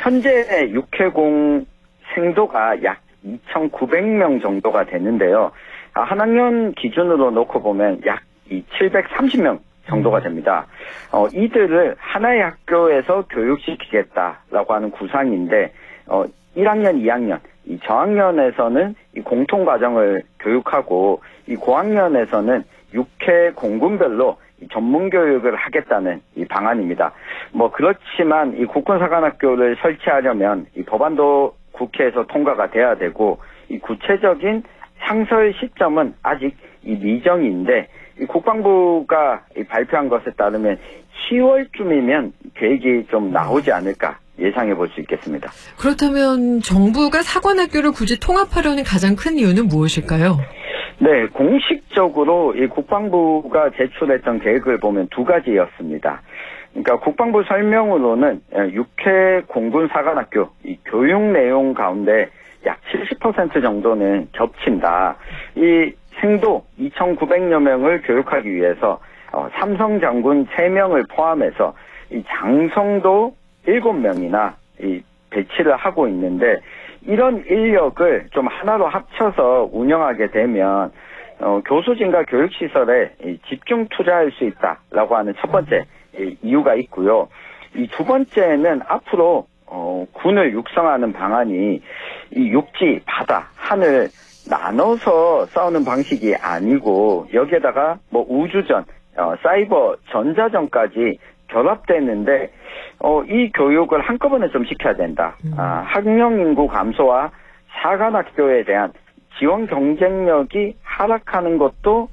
현재 육해공 생도가 약 2,900명 정도가 되는데요. 한 학년 기준으로 놓고 보면 약 730명 정도가 됩니다. 이들을 하나의 학교에서 교육시키겠다라고 하는 구상인데 1학년, 2학년, 이 저학년에서는 이 공통과정을 교육하고 이 고학년에서는 육해 공군별로 이 전문 교육을 하겠다는 이 방안입니다. 그렇지만 이 국군사관학교를 설치하려면 이 법안도 국회에서 통과가 돼야 되고 이 구체적인 상설 시점은 아직 이 미정인데 이 국방부가 발표한 것에 따르면 10월쯤이면 계획이 좀 나오지 않을까 예상해 볼 수 있겠습니다. 그렇다면 정부가 사관학교를 굳이 통합하려는 가장 큰 이유는 무엇일까요? 네, 공식적으로 이 국방부가 제출했던 계획을 보면 두 가지였습니다. 그러니까 국방부 설명으로는 육해 공군 사관학교 이 교육 내용 가운데 약 70% 정도는 겹친다. 이 생도 2,900여 명을 교육하기 위해서 삼성 장군 3명을 포함해서 이 장성도 7명이나 이 배치를 하고 있는데 이런 인력을 좀 하나로 합쳐서 운영하게 되면 교수진과 교육시설에 집중 투자할 수 있다라고 하는 첫 번째 이유가 있고요. 이 두 번째는 앞으로 군을 육성하는 방안이 이 육지, 바다, 하늘 나눠서 싸우는 방식이 아니고 여기에다가 우주전, 사이버, 전자전까지 결합되는데 이 교육을 한꺼번에 좀 시켜야 된다. 학령 인구 감소와 사관학교에 대한 지원 경쟁력이 하락하는 것도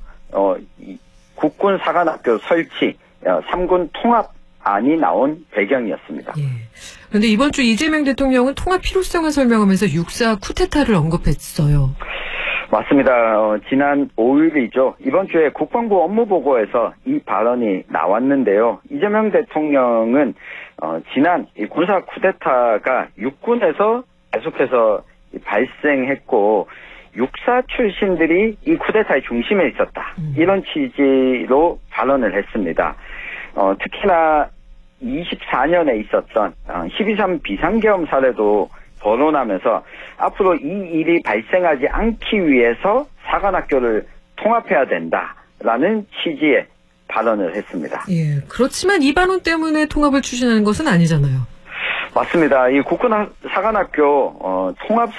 국군 사관학교 설치, 3군 통합안이 나온 배경이었습니다. 예. 그런데 이번 주 이재명 대통령은 통합 필요성을 설명하면서 육사 쿠데타를 언급했어요. 맞습니다. 지난 5일이죠. 이번 주에 국방부 업무보고에서 이 발언이 나왔는데요. 이재명 대통령은 지난 이 군사 쿠데타가 육군에서 계속해서 발생했고 육사 출신들이 이 쿠데타의 중심에 있었다. 이런 취지로 발언을 했습니다. 특히나 24년에 있었던 12.3 비상계엄 사례도 거론하면서 앞으로 이 일이 발생하지 않기 위해서 사관학교를 통합해야 된다라는 취지의 발언을 했습니다. 예, 그렇지만 이 발언 때문에 통합을 추진하는 것은 아니잖아요. 맞습니다. 이 국군 사관학교 통합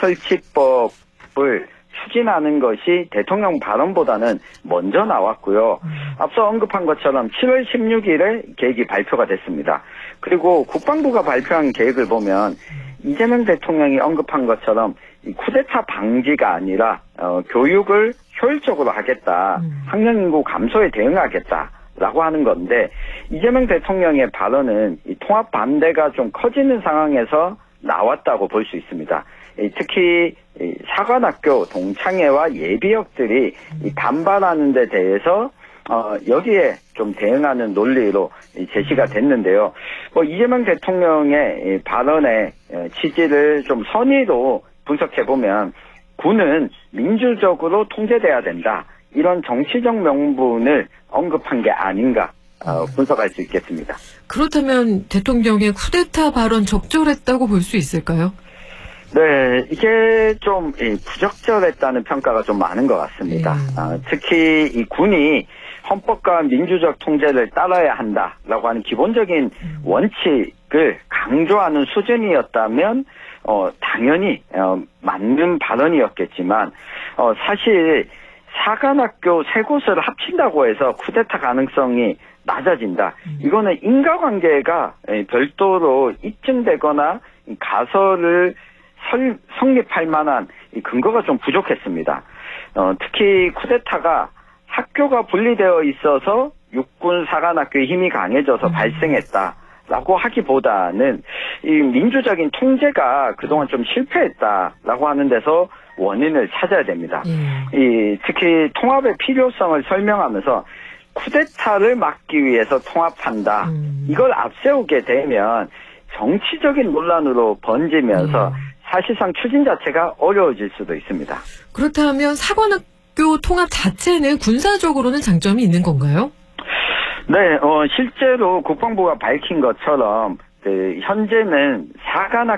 설치법을 추진하는 것이 대통령 발언보다는 먼저 나왔고요. 앞서 언급한 것처럼 7월 16일에 계획이 발표가 됐습니다. 그리고 국방부가 발표한 계획을 보면 이재명 대통령이 언급한 것처럼 이 쿠데타 방지가 아니라 교육을 효율적으로 하겠다. 학령 인구 감소에 대응하겠다라고 하는 건데 이재명 대통령의 발언은 이 통합 반대가 좀 커지는 상황에서 나왔다고 볼 수 있습니다. 특히 사관학교 동창회와 예비역들이 반발하는 데 대해서 여기에 좀 대응하는 논리로 제시가 됐는데요. 이재명 대통령의 발언의 취지를 좀 선의로 분석해보면 군은 민주적으로 통제돼야 된다. 이런 정치적 명분을 언급한 게 아닌가 분석할 수 있겠습니다. 그렇다면 대통령의 쿠데타 발언 적절했다고 볼 수 있을까요? 네, 이게 좀 부적절했다는 평가가 좀 많은 것 같습니다. 특히 이 군이 헌법과 민주적 통제를 따라야 한다라고 하는 기본적인 원칙을 강조하는 수준이었다면 당연히 맞는 발언이었겠지만 사실 사관학교 세 곳을 합친다고 해서 쿠데타 가능성이 낮아진다. 이거는 인과관계가 별도로 입증되거나 가설을 성립할 만한 근거가 좀 부족했습니다. 특히 쿠데타가 학교가 분리되어 있어서 육군 사관학교의 힘이 강해져서 발생했다라고 하기보다는 이 민주적인 통제가 그동안 좀 실패했다라고 하는 데서 원인을 찾아야 됩니다. 특히 통합의 필요성을 설명하면서 쿠데타를 막기 위해서 통합한다. 이걸 앞세우게 되면 정치적인 논란으로 번지면서 사실상 추진 자체가 어려워질 수도 있습니다. 그렇다면 사관학교 통합 자체는 군사적으로는 장점이 있는 건가요? 네, 실제로 국방부가 밝힌 것처럼 현재는 사관학교